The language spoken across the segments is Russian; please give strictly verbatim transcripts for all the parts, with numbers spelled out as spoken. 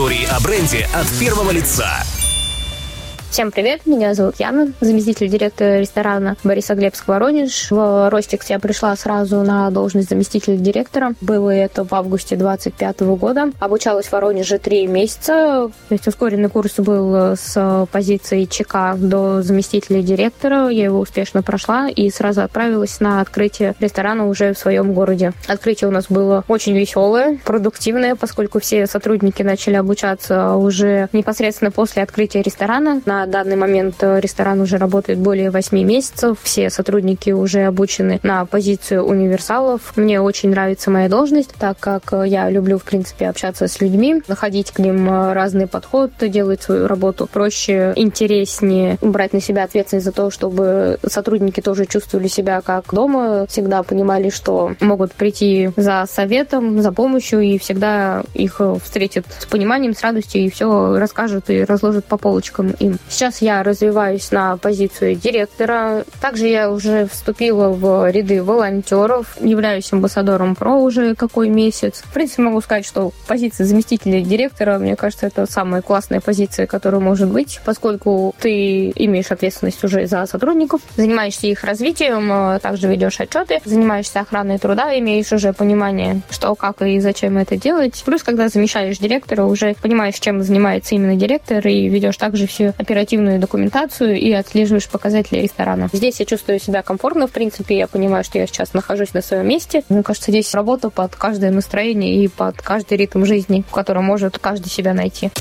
Истории о бренде от первого лица. Всем привет, меня зовут Яна, заместитель директора ресторана Борисоглебск, Воронеж. В Ростикс я пришла сразу на должность заместителя директора. Было это в августе двадцать пятого года. Обучалась в Воронеже три месяца. То есть ускоренный курс был с позиции ЧК до заместителя директора. Я его успешно прошла и сразу отправилась на открытие ресторана уже в своем городе. Открытие у нас было очень веселое, продуктивное, поскольку все сотрудники начали обучаться уже непосредственно после открытия ресторана. На данный момент ресторан уже работает более восьми месяцев. Все сотрудники уже обучены на позицию универсалов. Мне очень нравится моя должность, так как я люблю, в принципе, общаться с людьми, находить к ним разный подход, делать свою работу проще, интереснее, брать на себя ответственность за то, чтобы сотрудники тоже чувствовали себя как дома, всегда понимали, что могут прийти за советом, за помощью, и всегда их встретят с пониманием, с радостью, и все расскажут и разложат по полочкам им. Сейчас я развиваюсь на позицию директора. Также я уже вступила в ряды волонтеров, являюсь амбассадором ПРО уже какой месяц. В принципе, могу сказать, что позиция заместителя директора, мне кажется, это самая классная позиция, которая может быть, поскольку ты имеешь ответственность уже за сотрудников, занимаешься их развитием, также ведешь отчеты, занимаешься охраной труда, имеешь уже понимание, что, как и зачем это делать. Плюс, когда замещаешь директора, уже понимаешь, чем занимается именно директор, и ведешь также всю оперативную документацию и отслеживаешь показатели ресторана. Здесь я чувствую себя комфортно, в принципе, я понимаю, что я сейчас нахожусь на своем месте. Мне кажется, здесь работа под каждое настроение и под каждый ритм жизни, в котором может каждый себя найти.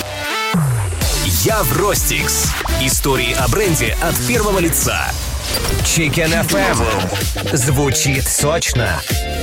Я в Ростикс. Истории о бренде от первого лица. Chicken эф эм. Звучит сочно.